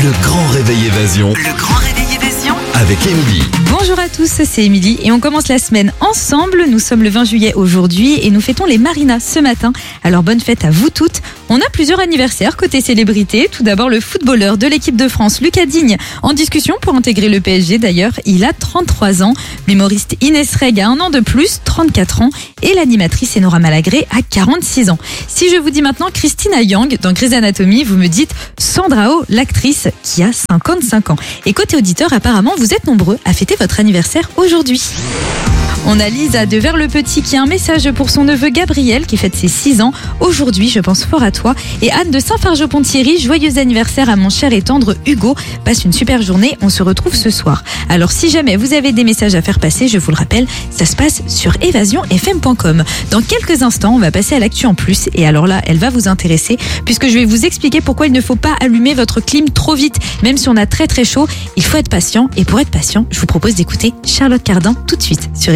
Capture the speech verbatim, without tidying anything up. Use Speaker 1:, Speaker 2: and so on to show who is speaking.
Speaker 1: Le grand réveil évasion
Speaker 2: Le grand réveil évasion
Speaker 1: avec Émilie.
Speaker 3: Bonjour à tous, c'est Émilie et on commence la semaine ensemble. Nous sommes le vingt juillet aujourd'hui et nous fêtons les Marinas ce matin. Alors bonne fête à vous toutes. On a plusieurs anniversaires côté célébrité. Tout d'abord le footballeur de l'équipe de France, Lucas Digne, en discussion pour intégrer le P S G d'ailleurs. Il a trente-trois ans. L'humoriste Inès Reg a un an de plus, trente-quatre ans. Et l'animatrice Enora Malagré a quarante-six ans. Si je vous dis maintenant Christina Yang dans Grey's Anatomy, vous me dites Sandra Oh, l'actrice qui a cinquante-cinq ans. Et côté auditeur, apparemment, vous êtes nombreux à fêter votre anniversaire aujourd'hui. On a Lisa de Vers-le-Petit qui a un message pour son neveu Gabriel qui fête ses six ans. Aujourd'hui, je pense fort à toi. Et Anne de Saint-Fargeau-Pont-Thierry, joyeux anniversaire à mon cher et tendre Hugo. Passe une super journée, on se retrouve ce soir. Alors si jamais vous avez des messages à faire passer, je vous le rappelle, ça se passe sur évasion f m point com. Dans quelques instants, on va passer à l'actu en plus. Et alors là, elle va vous intéresser puisque je vais vous expliquer pourquoi il ne faut pas allumer votre clim trop vite. Même si on a très très chaud, il faut être patient. Et pour être patient, je vous propose d'écouter Charlotte Cardin tout de suite sur